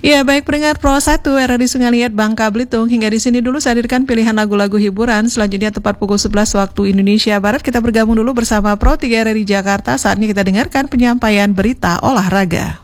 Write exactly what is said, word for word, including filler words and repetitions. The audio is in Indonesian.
Ya, baik pendengar Pro satu R R I Sungai Liat Bangka Belitung. Hingga di sini dulu saya hadirkan pilihan lagu-lagu hiburan. Selanjutnya tepat pukul sebelas waktu Indonesia Barat, kita bergabung dulu bersama Pro tiga R R I Jakarta. Saatnya kita dengarkan penyampaian berita olahraga.